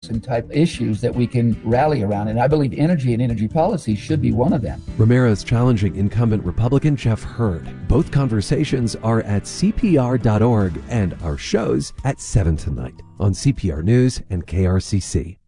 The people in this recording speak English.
bipartisan type issues that we can rally around. And I believe energy and energy policy should be one of them. Ramirez challenging incumbent Republican Jeff Hurd. Both conversations are at CPR.org and our shows at 7 tonight on CPR News and KRCC.